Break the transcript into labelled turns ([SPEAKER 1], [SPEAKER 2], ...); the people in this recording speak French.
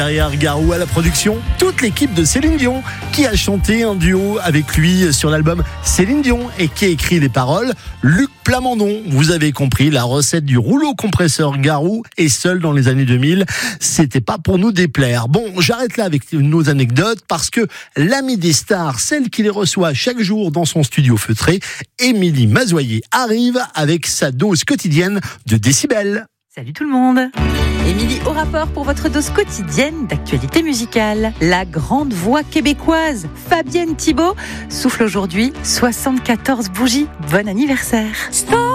[SPEAKER 1] Derrière Garou à la production, toute l'équipe de Céline Dion qui a chanté un duo avec lui sur l'album Céline Dion et qui a écrit les paroles. Luc Plamondon, vous avez compris, la recette du rouleau compresseur Garou est seule dans les années 2000. C'était pas pour nous déplaire. Bon, j'arrête là avec nos anecdotes parce que l'amie des stars, celle qui les reçoit chaque jour dans son studio feutré, Émilie Mazoyer, arrive avec sa dose quotidienne de décibels.
[SPEAKER 2] Salut tout le monde. Émilie au rapport pour votre dose quotidienne d'actualité musicale. La grande voix québécoise Fabienne Thibault souffle aujourd'hui 74 bougies. Bon anniversaire.